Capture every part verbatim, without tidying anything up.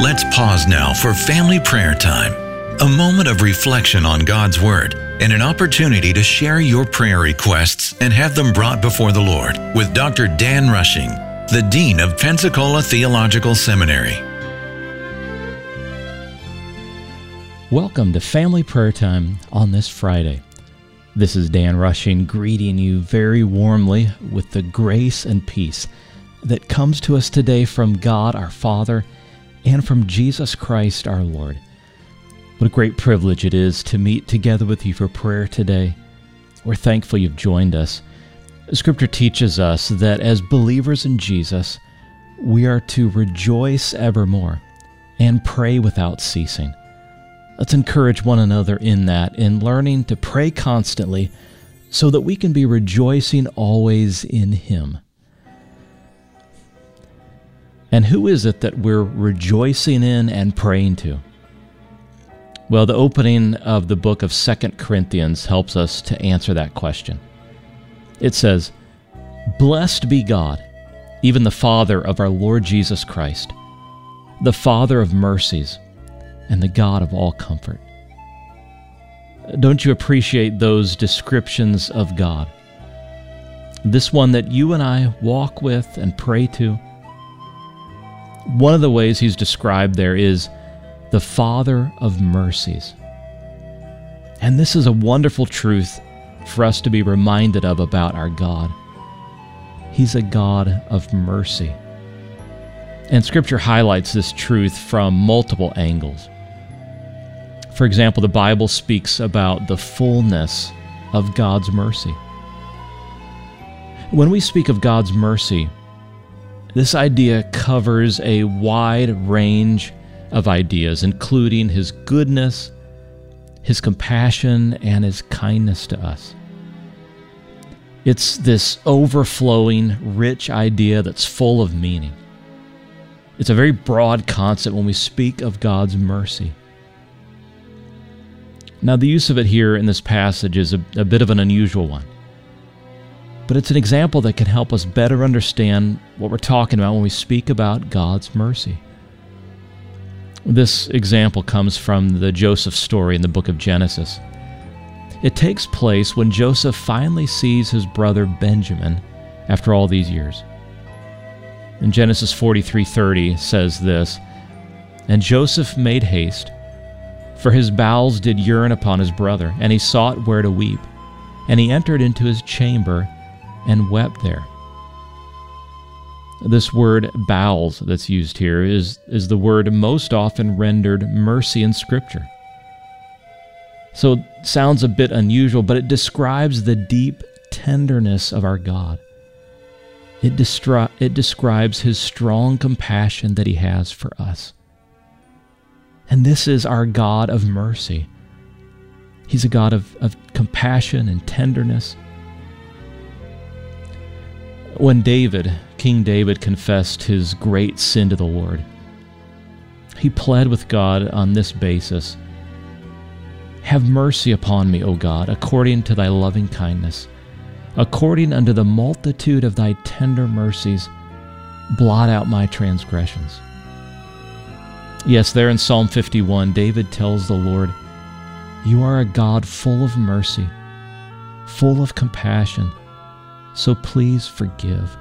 Let's pause now for family prayer time, a moment of reflection on God's Word and an opportunity to share your prayer requests and have them brought before the Lord with Doctor Dan Rushing, the Dean of Pensacola Theological Seminary. Welcome to Family Prayer Time on this Friday. This is Dan Rushing greeting you very warmly with the grace and peace that comes to us today from God our Father and from Jesus Christ our Lord. What a great privilege it is to meet together with you for prayer today. We're thankful you've joined us. Scripture teaches us that as believers in Jesus, we are to rejoice evermore and pray without ceasing. Let's encourage one another in that, in learning to pray constantly so that we can be rejoicing always in Him. And who is it that we're rejoicing in and praying to? Well, the opening of the book of Second Corinthians helps us to answer that question. It says, "Blessed be God, even the Father of our Lord Jesus Christ, the Father of mercies, and the God of all comfort." Don't you appreciate those descriptions of God? This one that you and I walk with and pray to. One of the ways he's described there is the Father of mercies. And this is a wonderful truth for us to be reminded of about our God. He's a God of mercy. And Scripture highlights this truth from multiple angles. For example, the Bible speaks about the fullness of God's mercy. When we speak of God's mercy, this idea covers a wide range of ideas, including His goodness, His compassion, and His kindness to us. It's this overflowing, rich idea that's full of meaning. It's a very broad concept when we speak of God's mercy. Now, the use of it here in this passage is a, a bit of an unusual one, but it's an example that can help us better understand what we're talking about when we speak about God's mercy. This example comes from the Joseph story in the book of Genesis. It takes place when Joseph finally sees his brother Benjamin after all these years. In Genesis forty-three thirty says this, "And Joseph made haste, for his bowels did yearn upon his brother, and he sought where to weep. And he entered into his chamber and wept there." This word bowels that's used here is, is the word most often rendered mercy in Scripture. So it sounds a bit unusual, but it describes the deep tenderness of our God. It, destri- it describes His strong compassion that He has for us. And this is our God of mercy. He's a God of, of compassion and tenderness. When David, King David, confessed his great sin to the Lord, he pled with God on this basis, "Have mercy upon me, O God, according to thy loving kindness. According unto the multitude of thy tender mercies, blot out my transgressions." Yes, there in Psalm fifty-one, David tells the Lord, "You are a God full of mercy, full of compassion, so please forgive."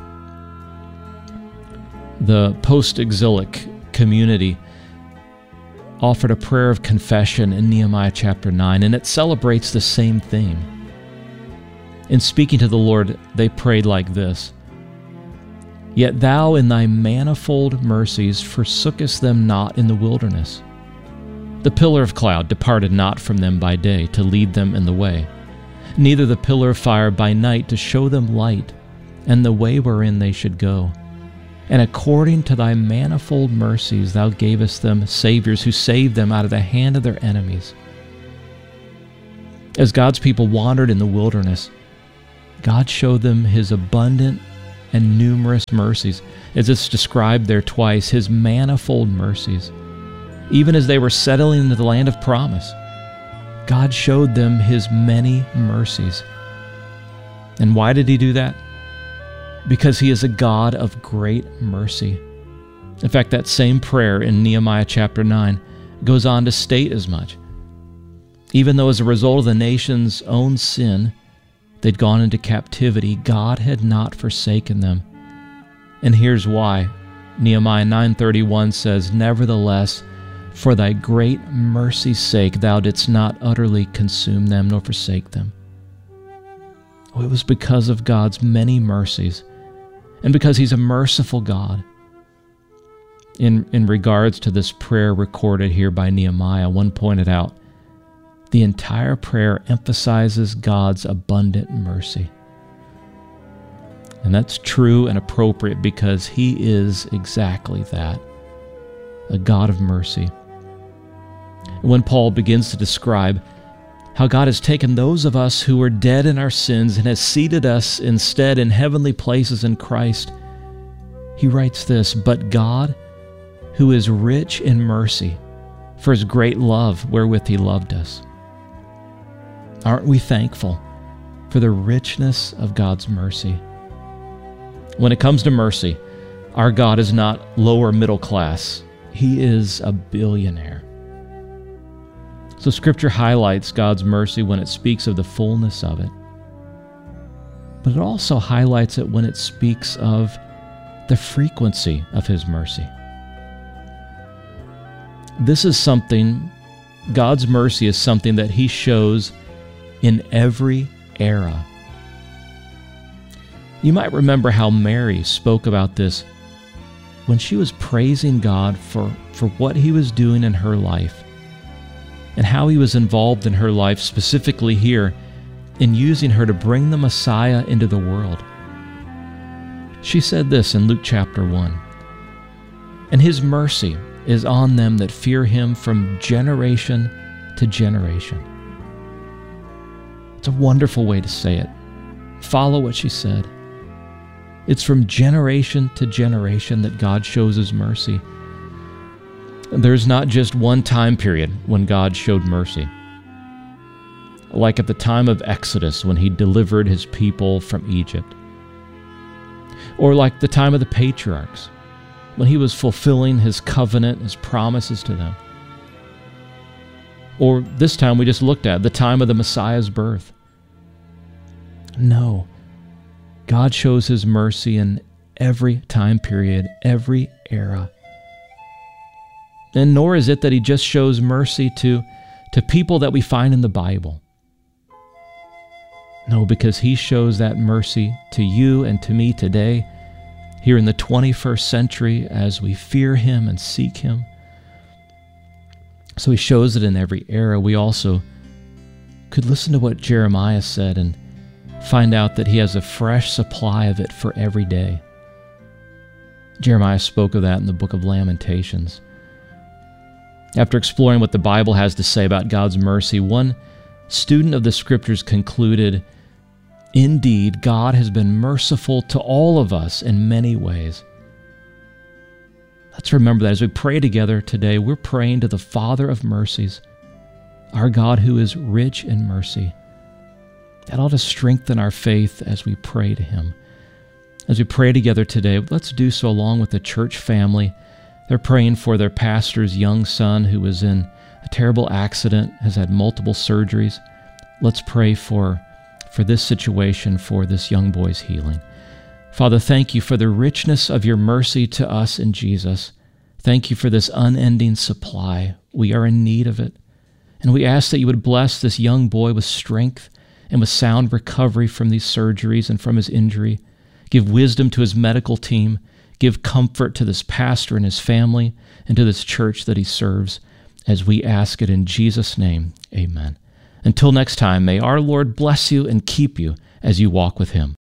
The post-exilic community offered a prayer of confession in Nehemiah chapter nine, and it celebrates the same theme. In speaking to the Lord, they prayed like this, "Yet thou in thy manifold mercies forsookest them not in the wilderness. The pillar of cloud departed not from them by day to lead them in the way, neither the pillar of fire by night to show them light and the way wherein they should go. And according to thy manifold mercies thou gavest them saviors who saved them out of the hand of their enemies." As God's people wandered in the wilderness, God showed them His abundant and numerous mercies, as it's described there twice, His manifold mercies. Even as they were settling into the land of promise, God showed them His many mercies. And why did He do that? Because He is a God of great mercy. In fact, that same prayer in Nehemiah chapter nine goes on to state as much. Even though as a result of the nation's own sin, they'd gone into captivity, God had not forsaken them. And here's why. Nehemiah nine thirty-one says, "Nevertheless, for thy great mercy's sake, thou didst not utterly consume them nor forsake them." Oh, it was because of God's many mercies and because He's a merciful God. In, in regards to this prayer recorded here by Nehemiah, one pointed out, the entire prayer emphasizes God's abundant mercy. And that's true and appropriate because He is exactly that, a God of mercy. And when Paul begins to describe how God has taken those of us who were dead in our sins and has seated us instead in heavenly places in Christ, he writes this, "But God, who is rich in mercy, for His great love wherewith He loved us." Aren't we thankful for the richness of God's mercy? When it comes to mercy, our God is not lower middle class. He is a billionaire. So Scripture highlights God's mercy when it speaks of the fullness of it. But it also highlights it when it speaks of the frequency of His mercy. This is something, God's mercy is something that He shows in every era. You might remember how Mary spoke about this when she was praising God for, for what He was doing in her life and how He was involved in her life, specifically here, in using her to bring the Messiah into the world. She said this in Luke chapter one, "And His mercy is on them that fear Him from generation to generation." It's a wonderful way to say it. Follow what she said. It's from generation to generation that God shows His mercy. There's not just one time period when God showed mercy. Like at the time of Exodus when He delivered His people from Egypt. Or like the time of the patriarchs when He was fulfilling His covenant, His promises to them. Or this time we just looked at, the time of the Messiah's birth. No, God shows His mercy in every time period, every era. And nor is it that He just shows mercy to, to people that we find in the Bible. No, because He shows that mercy to you and to me today, here in the twenty-first century, as we fear Him and seek Him. So He shows it in every era. We also could listen to what Jeremiah said and find out that He has a fresh supply of it for every day. Jeremiah spoke of that in the book of Lamentations. After exploring what the Bible has to say about God's mercy, one student of the Scriptures concluded, "Indeed, God has been merciful to all of us in many ways." Let's remember that as we pray together today, we're praying to the Father of mercies, our God who is rich in mercy. That ought to strengthen our faith as we pray to Him. As we pray together today, let's do so along with the church family. They're praying for their pastor's young son who was in a terrible accident, has had multiple surgeries. Let's pray for, for this situation, for this young boy's healing. Father, thank You for the richness of Your mercy to us in Jesus. Thank You for this unending supply. We are in need of it. And we ask that You would bless this young boy with strength and with sound recovery from these surgeries and from his injury. Give wisdom to his medical team. Give comfort to this pastor and his family and to this church that he serves, as we ask it in Jesus' name. Amen. Until next time, may our Lord bless you and keep you as you walk with Him.